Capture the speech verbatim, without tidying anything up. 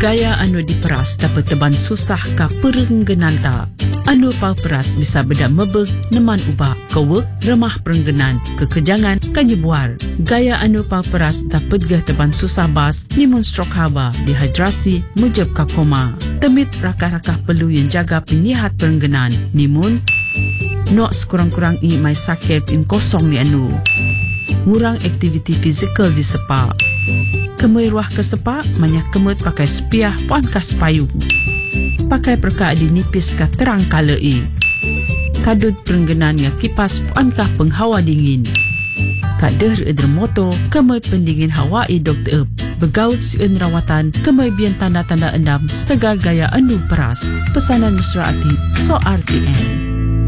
Gaya anu diperas dapat teban susah ka perenggenan ta. Anu pau peras bisa beda mebeg neman ubah kewek remah perenggenan kekejangan kanyebuar. Gaya anu pau peras dapat gah teban susah bas nimun stroke haba, dehidrasi, mujab ka koma. Temit rakah-rakah perlu yang jaga pinihat perenggenan nimun nok sekurang-kurang i mai sakit in kosong ni anu. Ngurang aktiviti fizikal di sepa. Kemui ruah ke sepa, banyak kemut pakai sepiah puan kas payung. Pakai perka di nipis ka terang kala i. Kadut perenggenan ya kipas puan kah penghawa dingin. Kader eder moto, kemui pendingin hawa i dokter ep. Begaut si en rawatan, kemui bian tanda-tanda endam segar gaya anu peras. Pesanan mesra ati, so R T N.